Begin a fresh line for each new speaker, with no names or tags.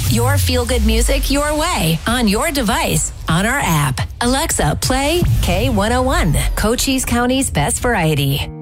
Your feel-good music your way, on your device, on our app. Alexa, play K101, Cochise County's best variety.